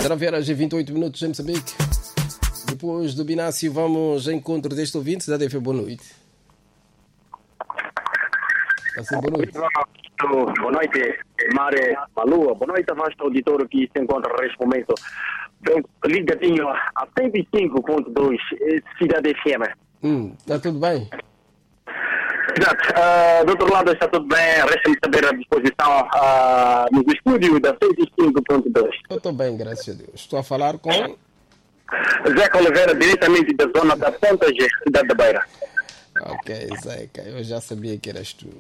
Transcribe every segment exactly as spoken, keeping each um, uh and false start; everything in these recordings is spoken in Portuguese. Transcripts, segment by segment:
dezenove horas e vinte e oito minutos em Moçambique. Depois do Binácio, vamos ao encontro deste ouvinte. Cidade F, boa noite. Assim, boa noite. Boa noite, Mare Malua. Boa noite, vasto auditório que se encontra neste momento. Ligadinho a cento e cinco ponto dois, Cidade F M. Hum, está tudo bem? Exato. Uh, do outro lado está tudo bem. Resta-me saber a disposição uh, no estúdio da cento e cinco ponto dois. Eu estou bem, graças a Deus. Estou a falar com... Zeca Oliveira, diretamente da zona da Ponta G, Cidade da Beira. Ok, Zeca, eu já sabia que eras tu.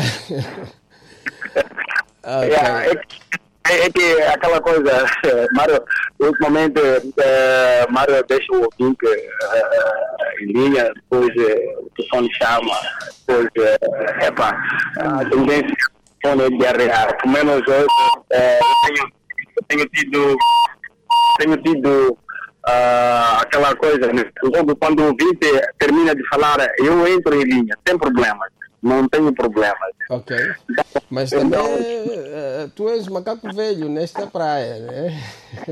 Okay. É, é, é que aquela coisa, Mário, ultimamente, é, Mário deixa o ouvinte é, em linha, depois é, o telefone chama, depois, é, epa, a tendência é de arrear. Pelo menos hoje, é, eu tenho, eu tenho tido, tenho tido uh, aquela coisa, né? Logo quando o ouvinte termina de falar, eu entro em linha, sem problemas. Não tenho problemas. Ok. Mas também uh, tu és macaco velho nesta praia, né?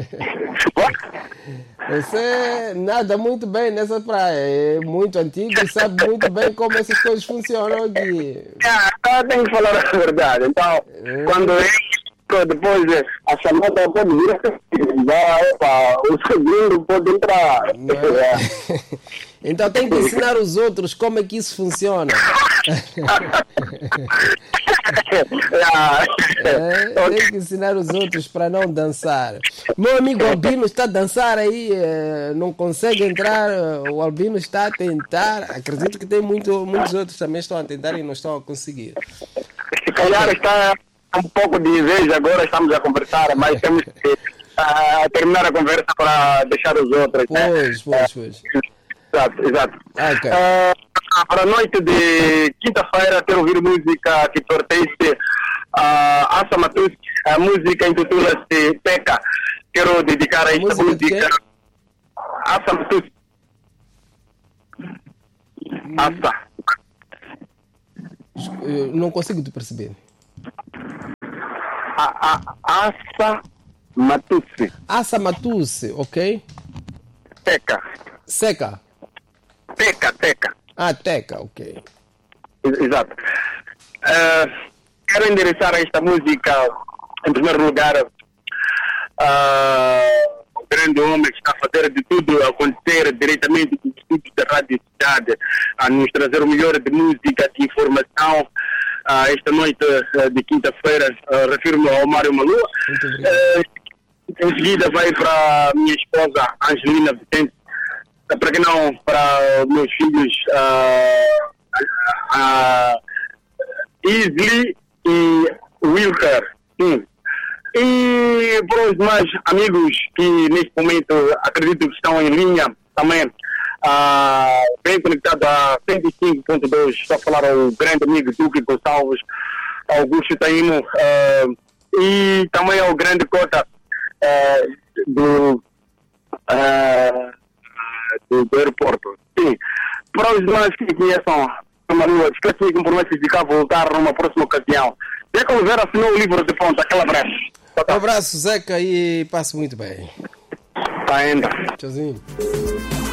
Você nada muito bem nessa praia. É muito antigo e sabe muito bem como essas coisas funcionam aqui. Ah, tenho que falar a verdade. Então, é. Quando eu depois a chamada pode vir, o segundo pode entrar. É. Então tem que ensinar os outros como é que isso funciona. É, tem que ensinar os outros para não dançar. Meu amigo Albino está a dançar aí, não consegue entrar. O Albino está a tentar. Acredito que tem muito, muitos outros também estão a tentar e não estão a conseguir. Se calhar está um pouco de inveja, agora estamos a conversar, mas temos que uh, terminar a conversa para deixar os outros. Pois, né? pois, pois. Exato, exato. Okay. Uh, para a noite de quinta-feira, quero ouvir música que pertence a Assa Matusse. A música intitula-se Peca. Quero dedicar a esta música a Assa Matusse. Assa. Eu não consigo te perceber. A, a, Assa Matusse. Assa Matusse, ok? Peca. Seca. Teca, Teca. Ah, Teca, ok. Exato. Uh, quero endereçar esta música, em primeiro lugar, uh, o grande homem que está a fazer de tudo acontecer diretamente do estúdio da Rádio Cidade, a nos trazer o melhor de música, de informação. Uh, esta noite uh, de quinta-feira, uh, refiro-me ao Mário Malua. Muito obrigado. Uh, em seguida vai para a minha esposa, Angelina Vicente. Para que não, para meus filhos uh, uh, Isley e Wilker. Sim. E para os mais amigos que neste momento acredito que estão em linha também, uh, bem conectado a cento e cinco ponto dois, estou a falar ao grande amigo Duque Gonçalves, Augusto Taíno, uh, e também ao grande Cota uh, do... Uh, Do, do aeroporto. Sim. Para os demais que conheçam a Malua, esqueci que prometo de cá voltar numa próxima ocasião. Zeca Oliveira assinou o livro de ponta, aquela brecha. Um abraço, Zeca, e passe muito bem. Tá ainda. Tchauzinho.